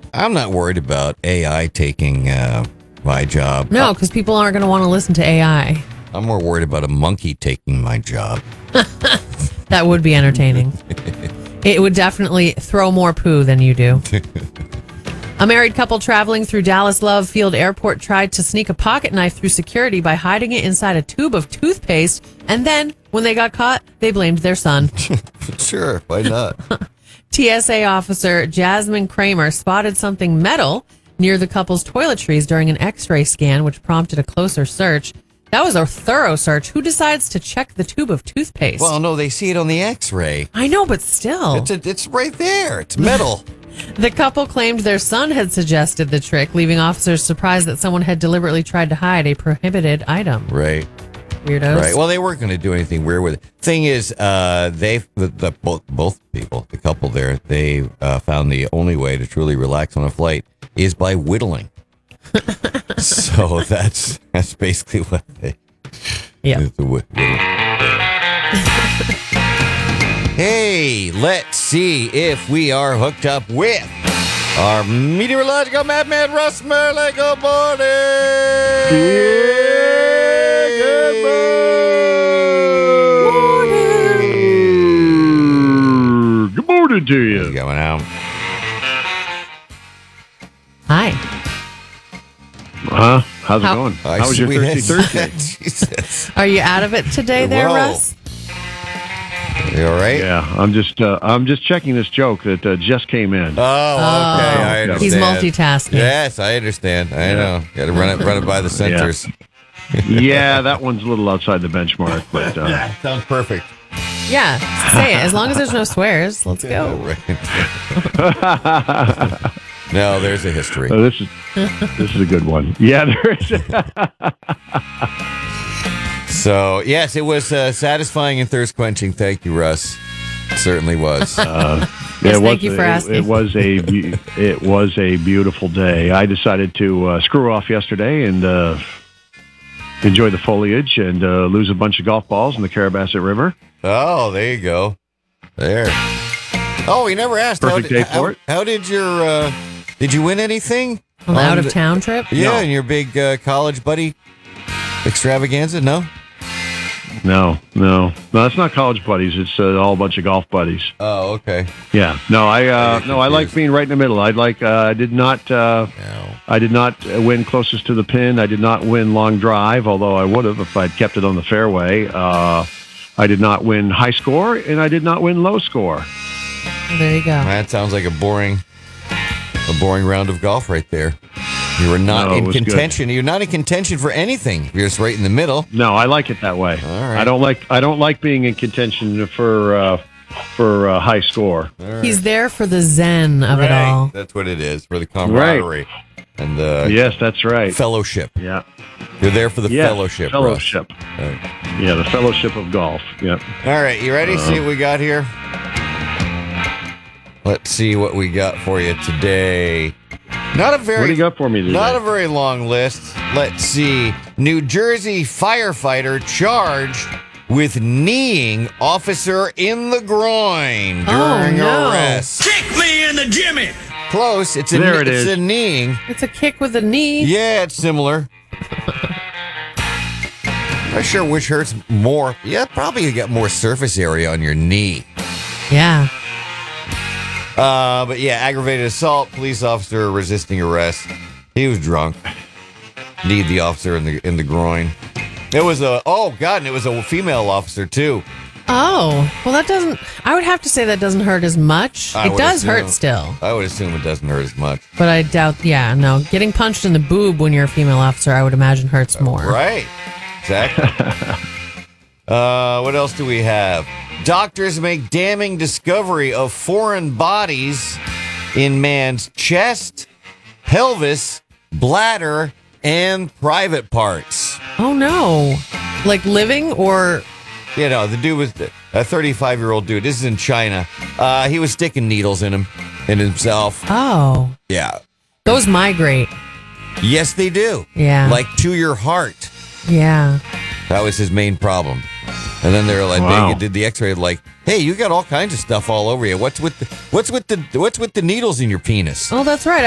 I'm not worried about AI taking my job. No, because people aren't going to want to listen to AI. I'm more worried about a monkey taking my job. That would be entertaining. It would definitely throw more poo than you do. A married couple traveling through Dallas Love Field Airport tried to sneak a pocket knife through security by hiding it inside a tube of toothpaste. And then, when they got caught, they blamed their son. Sure, why not? TSA officer Jasmine Kramer spotted something metal near the couple's toiletries during an x-ray scan, which prompted a closer search. That was a thorough search. Who decides to check the tube of toothpaste? Well, no, they see it on the x-ray. I know, but still. It's right there. It's metal. The couple claimed their son had suggested the trick, leaving officers surprised that someone had deliberately tried to hide a prohibited item. Right. Weirdos. Right. Well, they weren't going to do anything weird with it. Thing is, both people, the couple there, they found the only way to truly relax on a flight is by whittling. So that's basically what they. Yeah. Hey, let's see if we are hooked up with our meteorological madman Russ Merle. Good morning. Good morning. Good morning to you. What's going on? Hi. How's it going? How was your Thirsty Thursday? Jesus. Are you out of it today there, Whoa. Russ? You all right? Yeah, I'm just checking this joke that just came in. Oh, okay. I understand. He's multitasking. Yes, I understand. I know. Got to run it by the centers. Yeah, that one's a little outside the benchmark, but Sounds perfect. Yeah, say it. As long as there's no swears, let's go. No, there's a history. this is a good one. Yeah, there is. So, yes, it was satisfying and thirst quenching. Thank you, Russ. It certainly was. Thank you for asking. It was a beautiful day. I decided to screw off yesterday and enjoy the foliage and lose a bunch of golf balls in the Carrabassett River. Oh, there you go. There. Oh, we never asked. Perfect day for it. How did your... did you win anything? On the out-of-town trip? Yeah, No. and your big college buddy extravaganza? No? No, that's not college buddies. It's all a bunch of golf buddies. Oh, okay. Yeah, no, I like being right in the middle. I did not win closest to the pin. I did not win long drive, although I would have if I'd kept it on the fairway. I did not win high score, and I did not win low score. There you go. That sounds like a boring round of golf right there. You were not in contention. Good. You're not in contention for anything. You're just right in the middle. No, I like it that way. All right. I don't like being in contention for high score. Right. He's there for the zen of it all. That's what it is, for the camaraderie. Right. And yes, that's right. Fellowship. Yeah. You're there for the fellowship. Fellowship. Right. Yeah, the fellowship of golf. Yeah. All right, you ready? See what we got here? Let's see what we got for you today. What do you got for me today? Not a very long list. Let's see. New Jersey firefighter charged with kneeing officer in the groin during arrest. Kick me in the Jimmy! Close. It's a kneeing. It's a kick with a knee. Yeah, it's similar. Not sure which hurts more. Yeah, probably you got more surface area on your knee. Yeah. But yeah, aggravated assault, police officer resisting arrest. He was drunk. Kneed the officer in the groin. It was and it was a female officer too. Oh, well, that doesn't. I would have to say that doesn't hurt as much. It does hurt still. I would assume it doesn't hurt as much. But I doubt. Yeah, no, getting punched in the boob when you're a female officer, I would imagine hurts more. Right. Exactly. What else do we have? Doctors make damning discovery of foreign bodies in man's chest, pelvis, bladder, and private parts. Oh, no. Like living or... You know, the dude was a 35-year-old dude. This is in China. He was sticking needles in himself. Oh. Yeah. Those migrate. Yes, they do. Yeah. Like to your heart. Yeah. That was his main problem. And then they're like, wow. they did the X-ray, like, hey, you got all kinds of stuff all over you. What's with the needles in your penis? Oh, that's right.